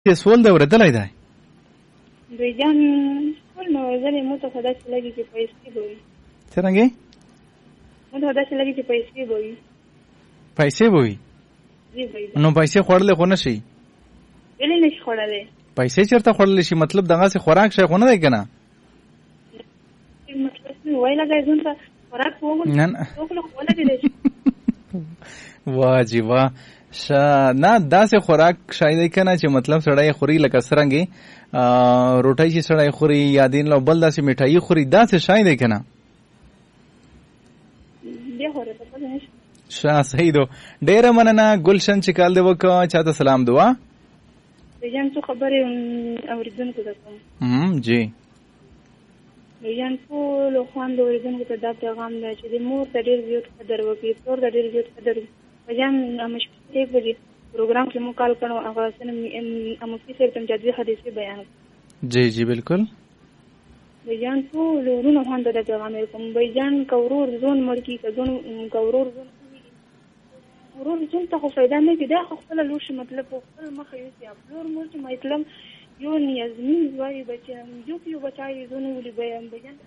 چې سوال د ورتلای دی دوی جان ټول نو ځلې مو ته خدا چې لګي چې پیسې وي څنګه مو ته خدا چې لګي چې پیسې وي جی وي نو پیسې خوړل خو نه شي ولې نشي خوړلې پیسې چیرته خوړل شي مطلب دغه څه خوراک شي خو نه دی کنه مطلب وای لګای ځون ته خوراک وګورم نه ټول خو لګي واجی وا نه داسې خوراک شایدای کنه چې مطلب سړی خوري لکه سرنګي روټۍ چې سړی خوري یا دین له بل داسې میټایي خوري داسې شایدای کنه بیا خوره ته پدې شاه صحیح دو ډېر مننه ګلشن چې کال دی وکړه چاته سلام دعا بیان څه خبره اوریدونکو ته کوم جی بیان ټول خوان د اوریدونکو ته دا پیغام دی چې د مور ته ډېر زیات قدر وکړي تور ته ډېر زیات قدر بیان مشکل دی پروګرام کې مو کال کړو هغه سره مفتی صاحب تم جدي حدیث بیان جی جی بالکل بیان ټول ورونو خوان ته پیغام کوم بیان کورور زون مړکی کزون کورور زون ورور زون ته خو فائدہ نه دی دا خپل لوش مطلب خپل مخ یې یا فلور مور چې مطلب یو نیازمین وای بچم یو بچای زون ولي بیان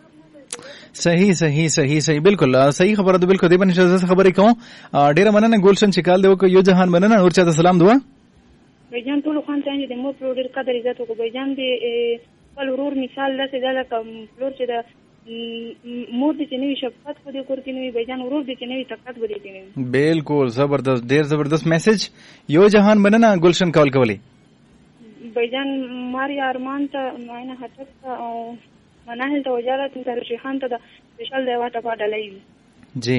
صحیح بالکل صحیح خبره ده بالکل دی باندې شزه خبرې کوم ډیره مننه ګلشن چې کال دی وک یو جهان مننه اور چا سلام دعا بیان ټول خوان ته دې مو پروډر قدر عزت کو بیان دې خپل ورور مثال لته دا کوم فلور چې دا مور دې چې نوې شفقت خو دې کور کې نوې بیان ورور دې چې نوې طاقت ودی کې بالکل زبردست ډیر زبردست میسج یو جهان مننه ګلشن کال کولی بیان ماري ارمان ته معنا حتی او مناهل ته وجالت تر شیخان ته د سپیشل دی واټه پاډلې جی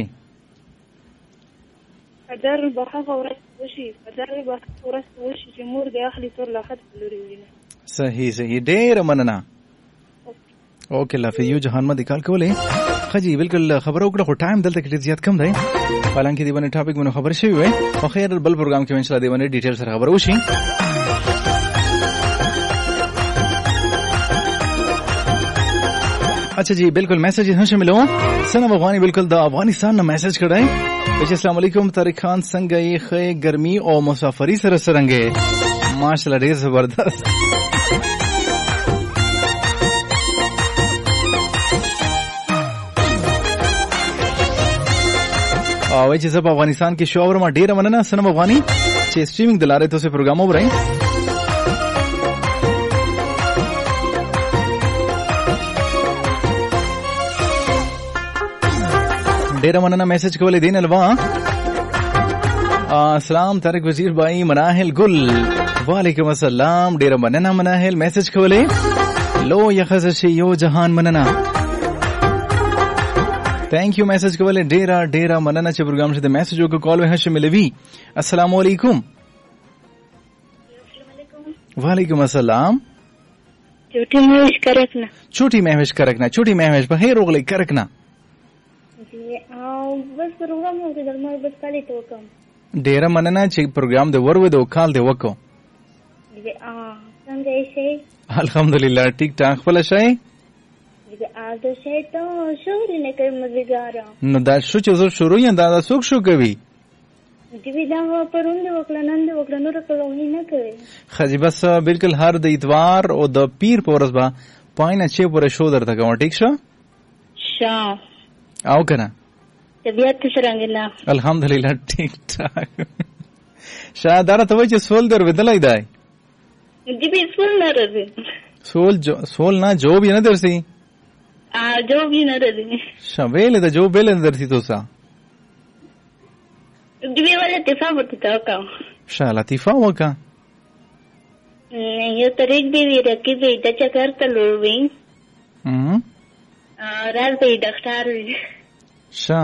قدر بخښه ورس وشي چې مور د اخلي تور لاحت لوري ویني صحیح ډېر مننه اوکې لافي یو جهان ما د کال کولې خجی بالکل خبرو کړه خو ټایم دلته کې زیات کم دی حالانکه دی باندې ټاپک مونږ خبر شوی وي خو خیر بل پروګرام کې ان شاء الله دی باندې ډیټیل سره خبرو شي अच्छा जी बिल्कुल मैसेज हैं शामिल हो सनम अफगानी बिल्कुल द अफगानिस्तान ने मैसेज कड़ाई अस्सलाम वालेकुम तारिक खान संग गई खे गर्मी और मुसाफरी सर सरंगे माशाल्लाह ढेर जबरदस्त वही चीज अफगानिस्तान की शो और ढेर मनना सनम अफगानी स्ट्रीमिंग दिलारे तो से प्रोग्राम हो रहे ډیر مننه میسج کولې دین الوا السلام طارق وزیر بھائی مناهل ګل وعلیکم السلام ډیر مننه مناهل میسج کولې لو یخذ شي یو جهان مننه थैंक यू मैसेज कवले डेरा मनना चे प्रोग्राम से मैसेज को कॉल में हश मिलवी अस्सलाम वालेकुम वालेकुम अस्सलाम छोटी महविश करकना बहे रोगले करकना बस प्रोग्राम हो गया मैं बस काली तो कम डेरा मनना चे प्रोग्राम दे वर दो काल दे वको संगे से अल्हम्दुलिल्लाह ठीक ठाक फला शय आज से तो शुरू ने कर मजेदार न दा शुरू या दा सुख शु कभी दिवी दा परुंदे वकला नंदे वकला नूर कलो ही न करे खजी बस बिल्कुल हर द इतवार और द पीर पोरस बा पाइन अच्छे पूरे शो दर तक ठीक शो शाह आओ कना तबीयत सरंगना अल्हम्दुलिल्लाह ठीक ठाक शादार तो वही सोल दर विदलाई दाई दिवी सोल न रहे सोल ना जो भी न दरसी जो भी न रहे शवेले दा जो बेले न दरसी तो सा दिवी वाले तिफा बता का शा लतीफा वका ये तरीक देवी रखी भी दचा कर तलोवी राज भी डॉक्टर शा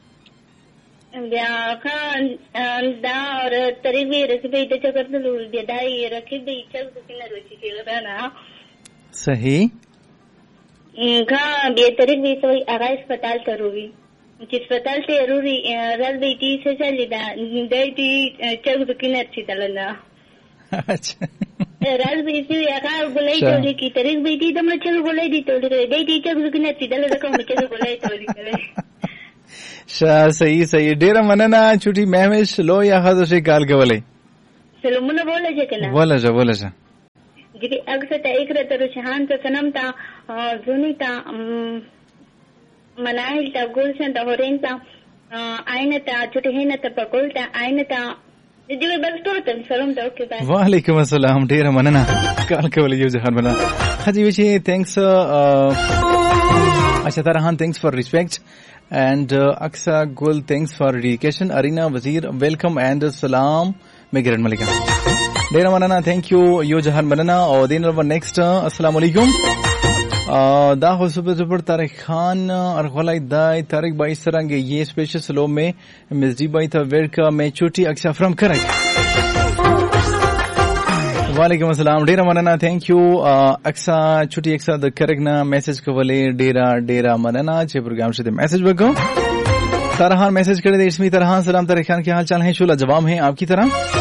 या खान दा और तरीक भी रखी भी दचा कर तलोवी दाई रखी भी चल किन रोची के ना सही का बेहतरीन भी तो आगा अस्पताल करोगी अस्पताल से जरूरी रात बेटी से चली दाई चल किन अच्छी तलना अच्छा रात बेटी आगा बोलाई तो की तरीक बेटी तो मैं चल बोलाई दी तो दाई चल किन अच्छी तलना को मैं चल बोलाई तो करे सही डेरा मनना छुट्टी महमेश लो या खास से काल के बोले चलो मुना बोले जे के ना बोला जा جدي أقصى تأكرة ترشحان تسنم تا زوني تا مناهل تا قولشن تا هورين تا عين تا چوتهين تا بقول تا عين تا جدي بس توتل سلام تا اوكي باي. وعليكم السلام ډیر مننه کال کول یو ځهر مننه خجی وشي thanks اچھا ترحان thanks for respect and Aksa Gul thanks for dedication. Arina Wazir welcome and salam Migran Malika. Dera Manana thank you Yo Jahan Manana और दिन नंबर next अस्सलाम वालेकुम दा हो सुबह सुबह तारिक खान और खुलाई दाई तारिक भाई इस तरह के ये स्पेशल स्लो में मिर्जी भाई था वेरका में छोटी अक्सा फ्रॉम करक वालेकुम अस्सलाम डेरा मनना थैंक यू अक्सा छोटी अक्सा द करक ना मैसेज कवले डेरा मनना चे प्रोग्राम से मैसेज बगो तरहान मैसेज करे दे इसमें तरहान सलाम तारिक खान के हाल चाल है शुला जवाब है आपकी तरह